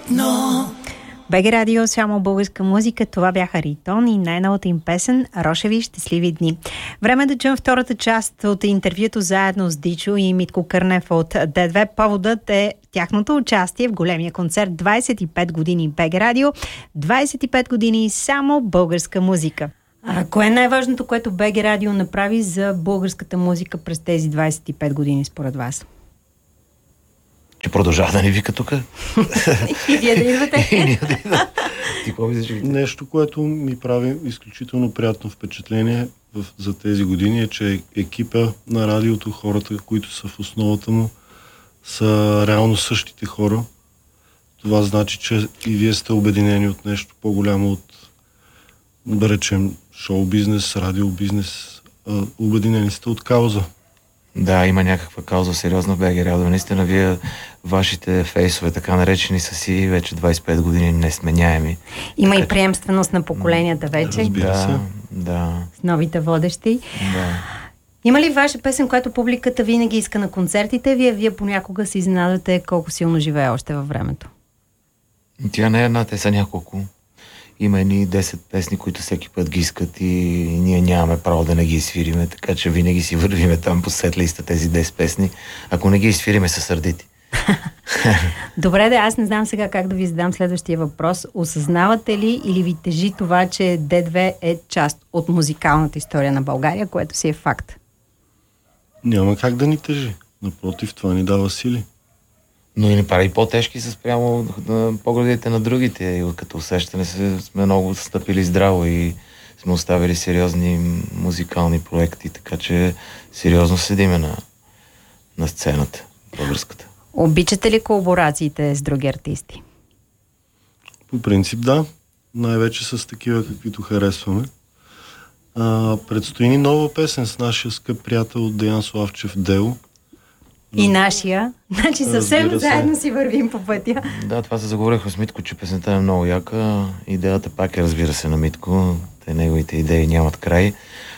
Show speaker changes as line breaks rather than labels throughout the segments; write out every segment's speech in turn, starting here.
БГ Радио, само българска музика. Това бяха Ритон и най-новата им песен "Рошеви щастливи дни". Време да чуем втората част от интервюто заедно с Дичо и Митко Кърнев от Д2. Поводът е тяхното участие в големия концерт 25 години БГ Радио. 25 години само българска музика. А кое е най-важното, което БГ Радио направи за българската музика през тези 25 години според вас?
Че продължава да ни вика тук.
И вие да идвате.
Ти какво мислиш?
Нещо, което ми прави изключително приятно впечатление за тези години е, че екипа на радиото, хората, които са в основата му, са реално същите хора. Това значи, че и вие сте обединени от нещо по-голямо от, да речем, шоу-бизнес, радио-бизнес. Обединени сте от кауза.
Да, има някаква кауза сериозна в БГ Радио. Наистина, вие, вашите фейсове, така наречени, са си вече 25 години несменяеми.
Има и приемственост на поколенията вече.
Разбира се.
Да.
С новите водещи.
Да.
Има ли ваша песен, която публиката винаги иска на концертите? Вие понякога се изненадате колко силно живее още във времето.
Тя не е една, те са няколко. Има едни 10 песни, които всеки път ги искат и ние нямаме право да не ги изсвириме, така че винаги си вървиме там по сет листа тези 10 песни. Ако не ги изсвириме, са сърдити.
Добре, аз не знам сега как да ви задам следващия въпрос. Осъзнавате ли или ви тежи това, че Д2 е част от музикалната история на България, което си е факт?
Няма как да ни тежи. Напротив, това ни дава сили.
Но и ни прави по-тежки спрямо на погледите на другите. И като усещане сме много стъпили здраво и сме оставили сериозни музикални проекти, така че сериозно седиме на сцената българската.
Обичате ли колаборациите с други артисти?
По принцип да. Най-вече с такива, каквито харесваме. Предстои ни нова песен с нашия скъп приятел Деян Славчев Дело.
И нашия. Значи съвсем заедно си вървим по пътя.
Да, това се заговорихме с Митко, че песента е много яка. Идеята пак е, разбира се, на Митко. Те неговите идеи нямат край.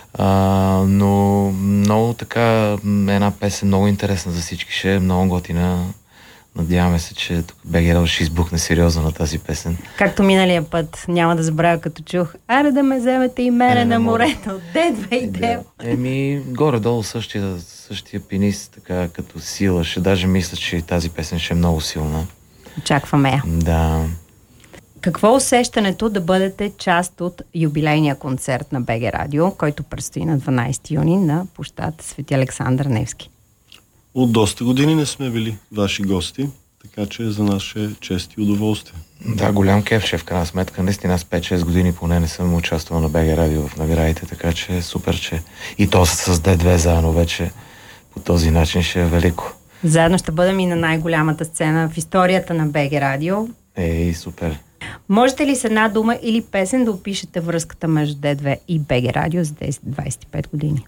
Но много така, една песен много интересна за всички, ще е много готина. Надяваме се, че тук БГ Радио ще избухне сериозно на тази песен.
Както миналия път, няма да забравя като чух: "Аре да ме вземете и мене на морето", Д2 и Дел.
Горе-долу същия пианист, така като сила. Ще даже мисля, че тази песен ще е много силна.
Очакваме я.
Да.
Какво е усещането да бъдете част от юбилейния концерт на БГ Радио, който предстои на 12 юни на площад Свети Александър Невски?
От доста години не сме били ваши гости, така че за нас ще е чест и удоволствие.
Да, голям кеф ще в крайна сметка. Наистина аз 5-6 години поне не съм участвал на БГ Радио в наградите, така че е супер, че и то с Д2 заедно вече по този начин ще е велико.
Заедно ще бъдем и на най-голямата сцена в историята на БГ Радио.
Супер.
Можете ли с една дума или песен да опишете връзката между Д2 и БГ Радио за тези 25 години?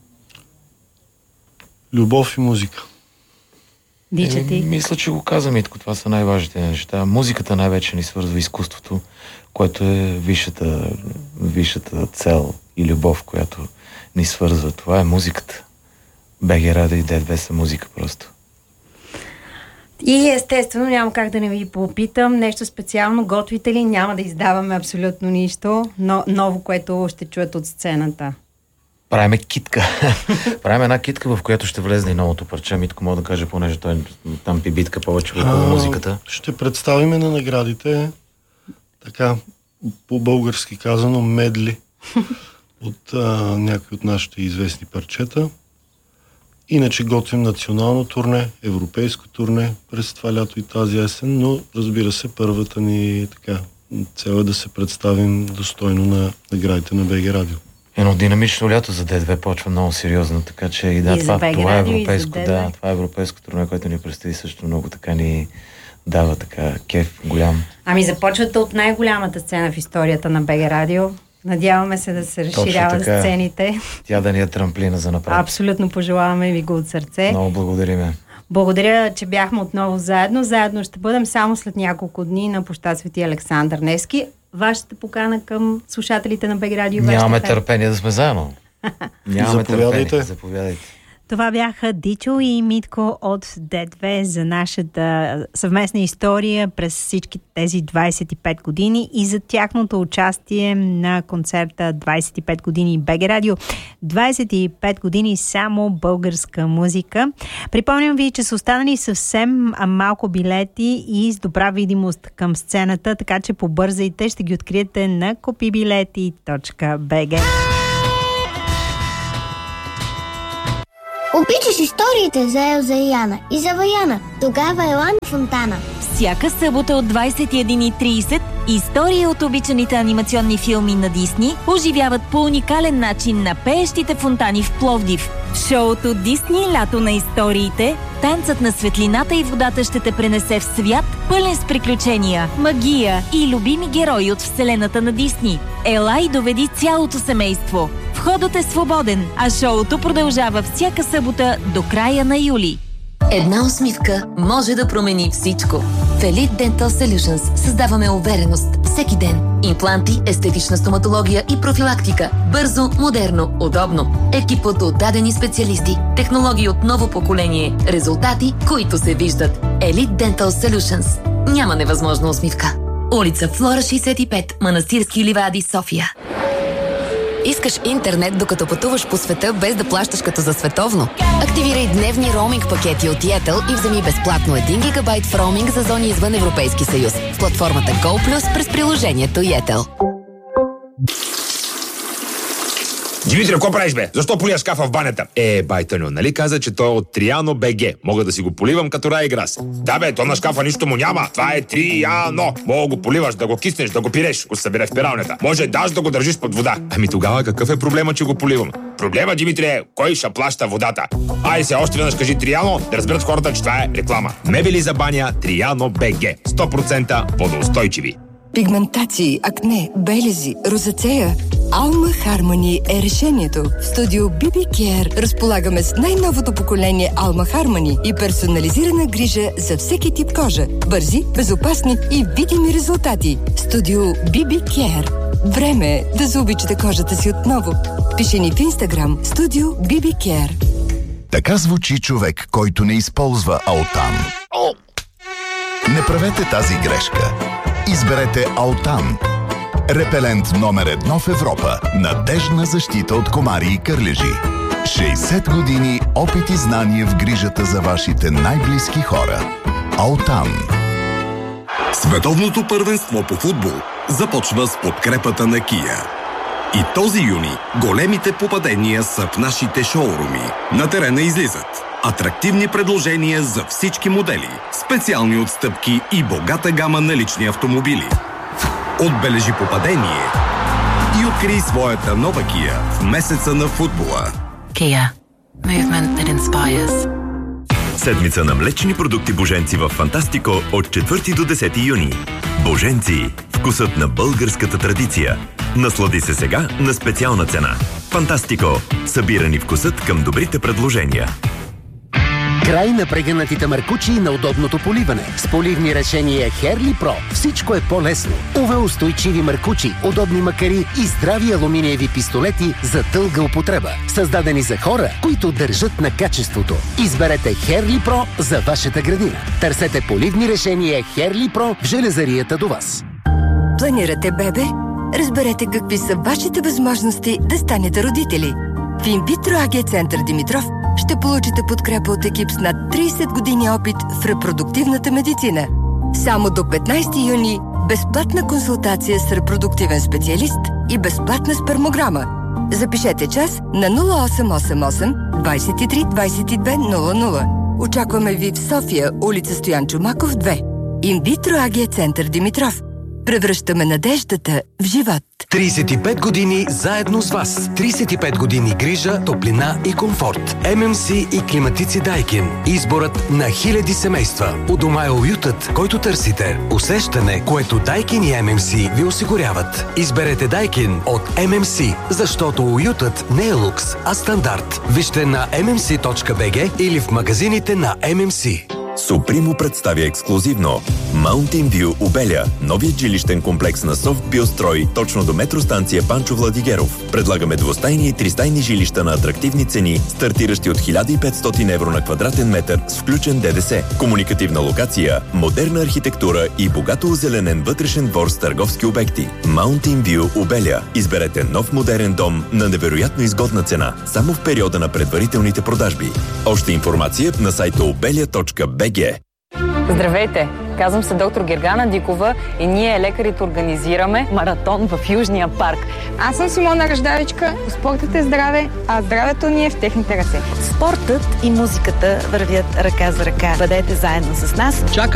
Любов и музика.
Дича ти?
Мисля, че го каза Митко. Това са най-важните неща. Музиката най-вече ни свързва изкуството, което е висшата цел и любов, която ни свързва. Това е музиката. БГ Радио и Д2 са музика просто.
И естествено няма как да не ви попитам нещо специално. Готвите ли? Няма да издаваме абсолютно нищо, но ново, което ще чуят от сцената.
Правиме китка. Правиме една китка, в която ще влезне и новото парче. Митко мога да каже, понеже той там пибитка повече върху музиката.
Ще представиме на наградите така, по-български казано, медли от някои от нашите известни парчета. Иначе готвим национално турне, европейско турне през това лято и тази есен, но разбира се, първата ни цел е да се представим достойно на наградите на БГ Радио.
Едно динамично лято за Д2 почва много сериозно, така че и да, това е европейско, това е европейско турне, което ни предстои също много така ни дава така кеф голям.
Ами започвате от най-голямата сцена в историята на БГ Радио. Надяваме се да се разширяват сцените.
Тя да ни е трамплина за напред.
Абсолютно пожелаваме ви го от сърце.
Много благодариме.
Благодаря, че бяхме отново заедно. Заедно ще бъдем само след няколко дни на площад Свети Александър Невски. Вашата покана към слушателите на БГ Радио.
Нямаме търпение да сме заедно. Нямаме
Заповядайте.
търпение. Заповядайте.
Това бяха Дичо и Митко от Д2 за нашата съвместна история през всички тези 25 години и за тяхното участие на концерта 25 години БГ Радио. 25 години само българска музика. Припомням ви, че са останали съвсем малко билети и с добра видимост към сцената, така че побързайте, ще ги откриете на kopibileti.bg.
Обичаш историите за Елза и Яна и за Ваяна. Тогава ела на Фонтана.
Всяка събота от 21:30 истории от обичаните анимационни филми на Дисни оживяват по уникален начин на пеещите фонтани в Пловдив. В шоуто Дисни лято на историите, танцът на светлината и водата ще те пренесе в свят, пълен с приключения, магия и любими герои от вселената на Дисни. Ела и доведи цялото семейство. Входът е свободен, а шоуто продължава всяка събота до края на юли.
Една усмивка може да промени всичко. В Elite Dental Solutions създаваме увереност всеки ден. Импланти, естетична стоматология и профилактика. Бързо, модерно, удобно. Екипът от дадени специалисти. Технологии от ново поколение. Резултати, които се виждат. Elite Dental Solutions. Няма невъзможна усмивка. Улица Флора 65, Манастирски ливади, София. Искаш интернет, докато пътуваш по света, без да плащаш като за световно? Активирай дневни роуминг пакети от Yettel и вземи безплатно 1 гигабайт в роуминг за зони извън Европейски съюз в платформата GoPlus през приложението Yettel.
Димитри, какво правиш, бе? Защо полия шкафа в банята? Байтъню, нали каза, че той е от Триано БГ. Мога да си го поливам като рай грас. Да, бе, то на шкафа нищо му няма. Това е Триано. Мога го поливаш, да го киснеш, да го пиреш, го събере в пиралнята. Може даже да го държиш под вода. Ами тогава какъв е проблема, че го поливам? Проблема, Димитри, е кой ще плаща водата. Ай се, още веднъж кажи Триано, да разберат хората, че това е реклама. Мебели за баня Триано БГ. 100% водоустойчиви.
Пигментации, акне, белези, розацея. Alma Harmony е решението. В студио BB Care разполагаме с най-новото поколение Alma Harmony и персонализирана грижа за всеки тип кожа. Бързи, безопасни и видими резултати. Студио BB Care. Време е да заобичате кожата си отново. Пиши ни в Instagram Студио BB Care.
Така звучи човек, който не използва Алтан. Не правете тази грешка. Изберете Алтан. Репелент номер 1 в Европа. Надеждна защита от комари и кърлежи. 60 години опит и знание в грижата за вашите най-близки хора. Алтан.
Световното първенство по футбол започва с подкрепата на Kia. И този юни големите попадения са в нашите шоуруми. На терена излизат атрактивни предложения за всички модели, специални отстъпки и богата гама на лични автомобили. Отбележи попадение и открий своята нова Kia в месеца на футбола.
Kia. Movement that inspires.
Седмица на млечни продукти Боженци в Фантастико от 4 до 10 юни. Боженци. Вкусът на българската традиция. Наслади се сега на специална цена. Фантастико. Събирани вкусът към добрите предложения.
Край на прегънатите маркучи и на удобното поливане. С поливни решения Херли Про всичко е по-лесно. UV-устойчиви маркучи, удобни макари и здрави алуминиеви пистолети за дълга употреба. Създадени за хора, които държат на качеството. Изберете Херли Про за вашата градина. Търсете поливни решения Херли Про в железарията до вас.
Планирате бебе? Разберете какви са вашите възможности да станете родители. В Инвитро АГ Център Димитров ще получите подкрепа от екип с над 30 години опит в репродуктивната медицина. Само до 15 юни безплатна консултация с репродуктивен специалист и безплатна спермограма. Запишете час на 0888 23 22 00. Очакваме ви в София, улица Стоян Чомаков, 2. Инвитро АГ Център Димитров. Превръщаме надеждата в живот.
35 години заедно с вас. 35 години грижа, топлина и комфорт. ММС и климатици Дайкин. Изборът на хиляди семейства. У дома е уютът, който търсите. Усещане, което Дайкин и ММС ви осигуряват. Изберете Дайкин от ММС, защото уютът не е лукс, а стандарт. Вижте на mmc.bg или в магазините на ММС.
Супримо представя ексклузивно Mountain View Обеля, новият жилищен комплекс на Софт Биострой, точно до метростанция Панчо Владигеров. Предлагаме двустайни и тристайни жилища на атрактивни цени, стартиращи от 1500 евро на квадратен метър с включен ДДС. Комуникативна локация, модерна архитектура и богато озеленен вътрешен двор с търговски обекти. Mountain View Обеля. Изберете нов модерен дом на невероятно изгодна цена, само в периода на предварителните продажби. Още информация на сайта obelia.bg.
Здравейте! Казвам се доктор Гергана Дикова и ние лекарите организираме маратон в Южния парк.
Аз съм Симона Ръждавичка. Спортът е здраве, а здравето ни е в техните ръце.
Спортът и музиката вървят ръка за ръка. Бъдете заедно с нас.